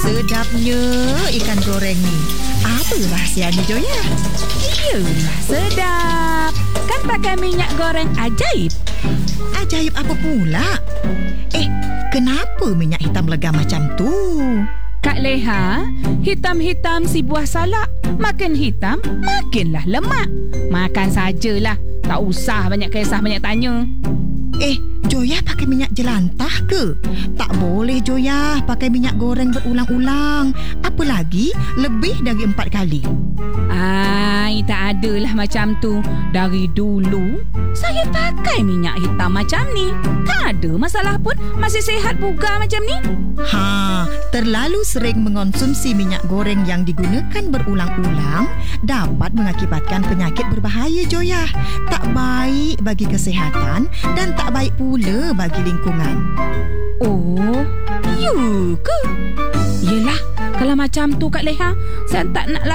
Sedapnya ikan goreng ni. Apa rahsianya, Joya? Iyalah sedap. Kan pakai minyak goreng ajaib. Ajaib apa pula? Kenapa minyak hitam legam macam tu? Kak Leha, hitam-hitam si buah salak. Makin hitam, makinlah lemak. Makan sajalah. Tak usah banyak kisah, banyak tanya. Joya pakai minyak jelantah ke? Tak boleh, Joya, pakai minyak goreng berulang-ulang. Apalagi lebih dari 4 kali. Tak adalah macam tu. Dari dulu saya pakai minyak hitam macam ni. Tak ada masalah pun. Masih sihat bugar macam ni. Terlalu sering mengonsumsi minyak goreng yang digunakan berulang-ulang dapat mengakibatkan penyakit berbahaya, Joya. Tak baik bagi kesihatan dan tak baik pula bagi lingkungan. Oh, ya ke? Yelah, kalau macam tu Kak Leha, saya tak nak